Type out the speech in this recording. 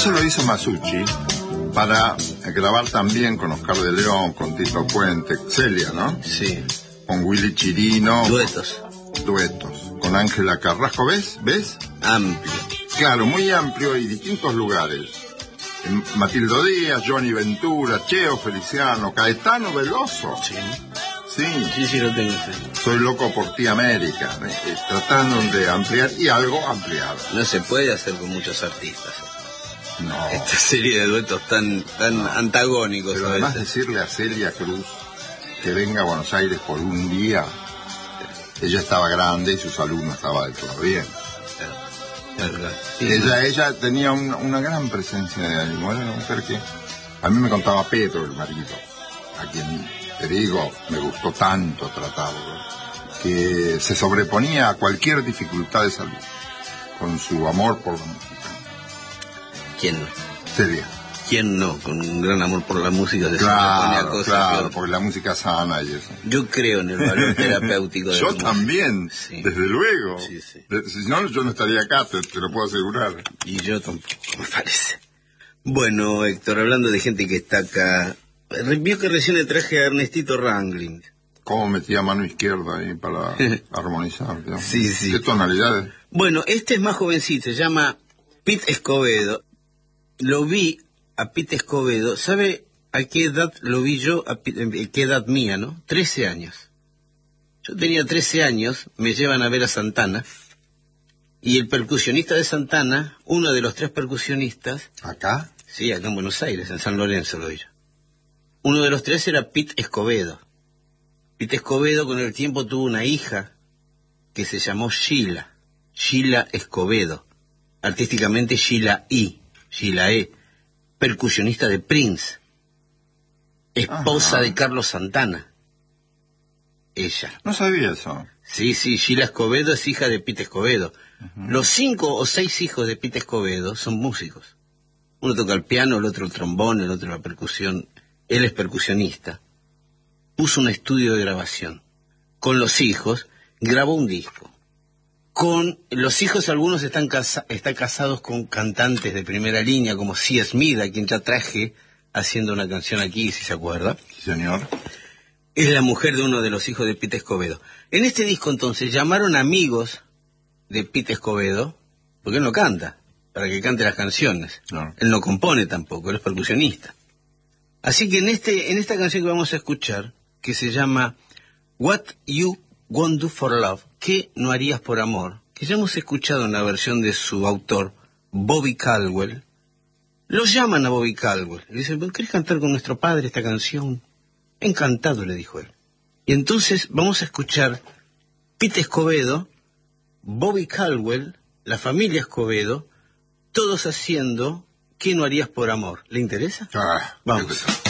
Eso lo hizo Masucci para grabar también con Oscar de León, con Tito Puente, Celia, ¿no? Sí. Con Willy Chirino. Duetos. Con Ángela Carrasco, ¿ves? Amplio. Claro, muy amplio y distintos lugares. Matildo Díaz, Johnny Ventura, Cheo Feliciano, Caetano Veloso. Sí. Sí, lo tengo. Sí. Soy loco por ti, América. Tratando de ampliar y algo ampliado. No se puede hacer con muchos artistas. No. Esta serie de duetos tan antagónicos. Pero además decirle a Celia Cruz que venga a Buenos Aires por un día, ella estaba grande y su salud no estaba del todo bien. Claro. Ella tenía una gran presencia de ánimo. Era una mujer que a mí me contaba Pedro, el marido, a quien, te digo, me gustó tanto tratarlo, que se sobreponía a cualquier dificultad de salud con su amor por la música. ¿Quién no? Celia. ¿Quién no? Con un gran amor por la música se Claro, sobreponía a cosas peor. porque la música sana y eso. Yo creo en el valor terapéutico de Yo la música. también, Sí. desde luego. Sí. Si no, yo no estaría acá, te lo puedo asegurar. Y yo tampoco, me parece. Bueno, Héctor, hablando de gente que está acá, vio que recién le traje a Ernestito Ranglin. ¿Cómo metía mano izquierda ahí para armonizar? Digamos? Sí. ¿Qué tonalidades? Bueno, este es más jovencito, se llama Pete Escovedo. Lo vi a Pete Escovedo, ¿sabe a qué edad lo vi yo? ¿Qué edad mía, no? 13 años. Yo tenía 13 años, me llevan a ver a Santana, y el percusionista de Santana, uno de los 3 percusionistas... ¿Acá? Sí, acá en Buenos Aires, en San Lorenzo lo vi yo. Uno de los 3 era Pete Escovedo. Pete Escovedo con el tiempo tuvo una hija que se llamó Sheila Escovedo, artísticamente Sheila E, percusionista de Prince, esposa de Carlos Santana. Ella. No sabía eso. Sí, Sheila Escovedo es hija de Pete Escovedo. Los 5 o 6 hijos de Pete Escovedo son músicos. Uno toca el piano, el otro el trombón, el otro la percusión. Él es percusionista. Puso un estudio de grabación. Con los hijos grabó un disco. Con los hijos algunos están casados con cantantes de primera línea, como C. Smith, a quien ya traje haciendo una canción aquí, si se acuerda. Sí, señor. Es la mujer de uno de los hijos de Pete Escovedo. En este disco, entonces, llamaron amigos de Pete Escovedo, porque él no canta, para que cante las canciones. No. Él no compone tampoco, él es percusionista. Así que en esta canción que vamos a escuchar, que se llama What You Won't Do for Love, ¿qué no harías por amor?, que ya hemos escuchado en la versión de su autor, Bobby Caldwell. Los llaman a Bobby Caldwell. Le dicen, ¿querés cantar con nuestro padre esta canción? Encantado, le dijo él. Y entonces vamos a escuchar Pete Escovedo, Bobby Caldwell, la familia Escovedo, todos haciendo ¿qué no harías por amor? ¿Le interesa? Vamos.